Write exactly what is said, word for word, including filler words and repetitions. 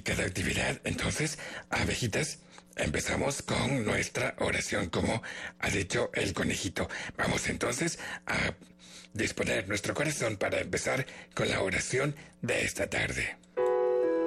cada actividad. Entonces, abejitas, empezamos con nuestra oración, como ha dicho el conejito. Vamos entonces a disponer nuestro corazón para empezar con la oración de esta tarde.